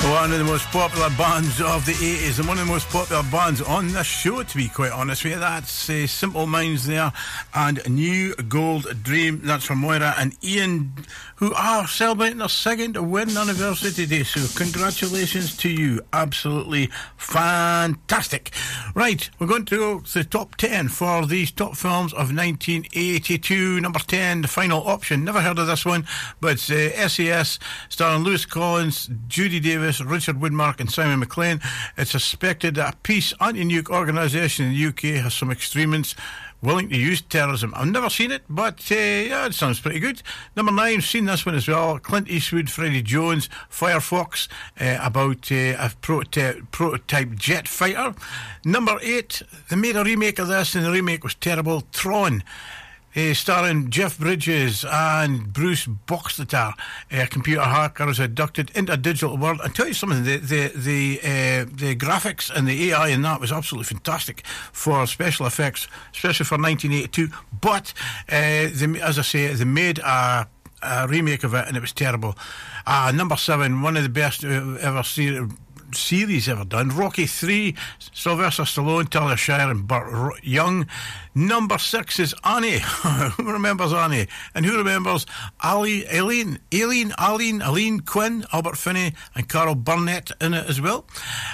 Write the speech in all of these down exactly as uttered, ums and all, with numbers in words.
One of the most popular bands of the eighties and one of the most popular bands on this show, to be quite honest with you. That's uh, Simple Minds there and New Gold Dream. That's from Moira and Ian, who are celebrating their second wedding anniversary today, so congratulations to you. Absolutely fantastic. Right, we're going to go to the top ten for these top films of nineteen eighty-two. Number ten, The Final Option. Never heard of this one, but it's uh, S A S, starring Lewis Collins, Judy Davis, Richard Widmark and Simon McLean. It's suspected that a peace anti-nuke organisation in the U K has some extremists willing to use terrorism. I've never seen it, but uh, yeah, it sounds pretty good. Number nine, seen this one as well. Clint Eastwood, Freddie Jones, Firefox, uh, about uh, a prototype, prototype jet fighter. Number eight, they made a remake of this and the remake was terrible. Tron. Uh, starring Jeff Bridges and Bruce Boxleter. A computer hacker is abducted into a digital world. I'll tell you something, the the the, uh, the graphics and the A I in that was absolutely fantastic for special effects, especially for nineteen eighty-two. But, uh, they, as I say, they made a, a remake of it and it was terrible. Uh, number seven, one of the best ever seen series ever done. Rocky three, Sylvester Stallone, Talia Shire and Burt Young. Number six is Annie. Who remembers Annie? And who remembers Ali, Aileen, Aileen, Aileen, Aileen Quinn, Albert Finney and Carol Burnett in it as well.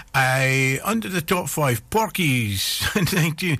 I under the top five, Porky's, nineteen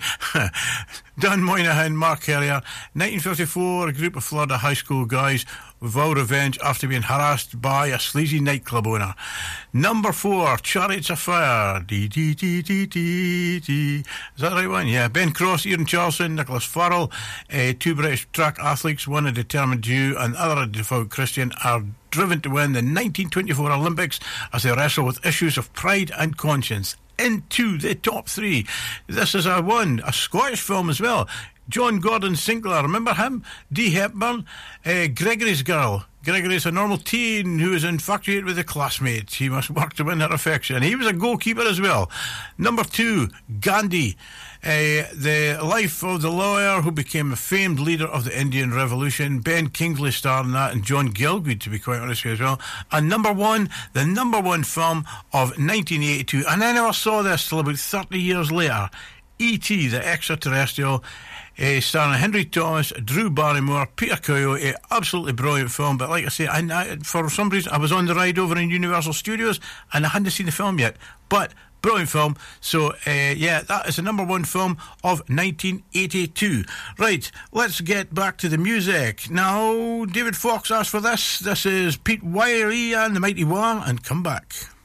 Don Moynihan, Mark Herrier. nineteen fifty-four, a group of Florida high school guys vow revenge after being harassed by a sleazy nightclub owner. Number four, Chariots of Fire. Dee, dee, dee, dee, dee, dee. Is that the right one? Yeah. Ben Cross, Ian Charlson, Nicholas Farrell, uh, two British track athletes, one a determined Jew and the other a devout Christian, are driven to win the nineteen twenty-four Olympics as they wrestle with issues of pride and conscience. Into the top three. This is a one, a Scottish film as well. John Gordon Sinclair, remember him? Dee Hepburn, uh, Gregory's Girl. Gregory's a normal teen who is infatuated with a classmate. He must work to win her affection. He was a goalkeeper as well. Number two, Gandhi. Uh, the life of the lawyer who became a famed leader of the Indian Revolution. Ben Kingsley starred in that and John Gielgud, to be quite honest with you, as well. And number one, the number one film of nineteen eighty-two, and I never saw this till about thirty years later, E T the Extraterrestrial, uh, starring Henry Thomas, Drew Barrymore, Peter Coyote. Absolutely brilliant film, but like I say, I, I, for some reason I was on the ride over in Universal Studios and I hadn't seen the film yet, but brilliant film. So, uh, yeah, that is the number one film of nineteen eighty-two. Right, let's get back to the music. Now, David Fox asked for this. This is Pete Wyrie and the Mighty War, and Come Back.